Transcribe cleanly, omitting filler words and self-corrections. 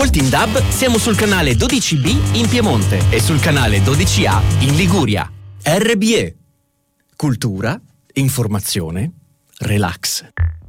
In DAB siamo sul canale 12B in Piemonte e sul canale 12A in Liguria. RBE. Cultura, informazione, relax.